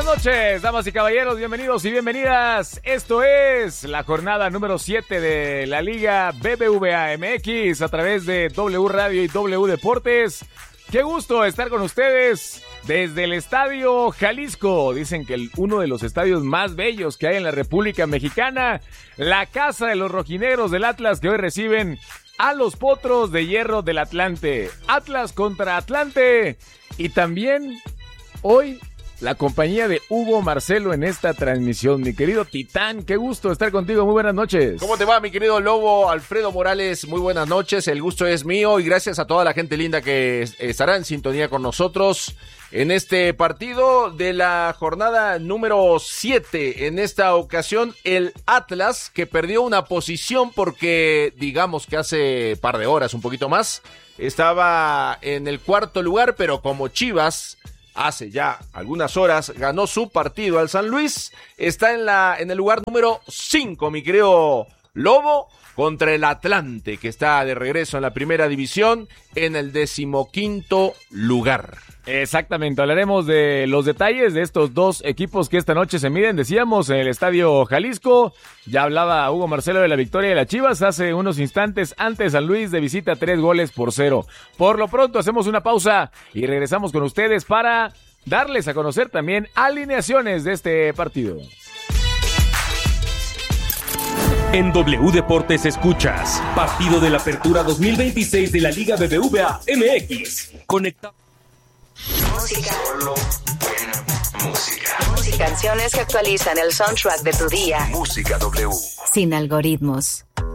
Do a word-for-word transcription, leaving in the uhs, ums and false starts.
buenas noches, damas y caballeros, bienvenidos y bienvenidas. Esto es la jornada número siete de la Liga B B V A M X a través de W Radio y W Deportes. Qué gusto estar con ustedes desde el Estadio Jalisco. Dicen que el, uno de los estadios más bellos que hay en la República Mexicana, la casa de los rojinegros del Atlas, que hoy reciben a los Potros de Hierro del Atlante. Atlas contra Atlante. Y también hoy la compañía de Hugo Marcelo en esta transmisión. Mi querido Titán, qué gusto estar contigo, muy buenas noches. ¿Cómo te va, mi querido Lobo? Alfredo Morales, muy buenas noches, el gusto es mío y gracias a toda la gente linda que estará en sintonía con nosotros en este partido de la jornada número siete. En esta ocasión, el Atlas, que perdió una posición porque, digamos que hace par de horas, un poquito más, estaba en el cuarto lugar, pero como Chivas hace ya algunas horas ganó su partido al San Luis, está en la en el lugar número cinco, mi querido Lobo, contra el Atlante, que está de regreso en la primera división en el decimoquinto lugar. Exactamente, hablaremos de los detalles de estos dos equipos que esta noche se miden, decíamos, en el Estadio Jalisco. Ya hablaba Hugo Marcelo de la victoria de las Chivas hace unos instantes ante San Luis de visita, tres goles por cero. Por lo pronto hacemos una pausa y regresamos con ustedes para darles a conocer también alineaciones de este partido. En W Deportes escuchas Partido de la Apertura dos mil veintiséis de la Liga B B V A M X. Conecta. Música. Solo buena música. Música. Canciones que actualizan el soundtrack de tu día. Música W. Sin algoritmos.